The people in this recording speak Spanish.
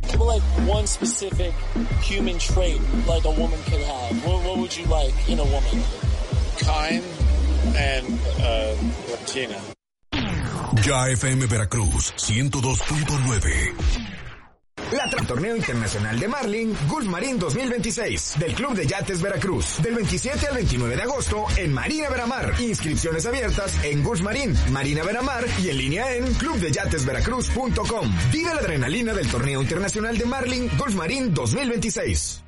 Like one specific human trait like a woman could have. What would you like in a woman? Kind and Latina. Ya FM Veracruz 102.9. Torneo Internacional de Marlin Gulf Marine 2026 del Club de Yates Veracruz, del 27 al 29 de agosto en Marina Veramar. Inscripciones abiertas en Gulf Marine, Marina Veramar y en línea en clubdeyatesveracruz.com. Vive la adrenalina del Torneo Internacional de Marlin Gulf Marine 2026.